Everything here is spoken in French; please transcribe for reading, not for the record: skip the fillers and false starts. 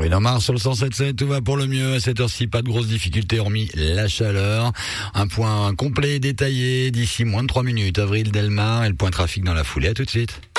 Bruno Mars sur le 107.7, tout va pour le mieux. À cette heure-ci, pas de grosses difficultés hormis la chaleur. Un point complet et détaillé d'ici moins de 3 minutes. Avril Delmar et le point trafic dans la foulée. À tout de suite.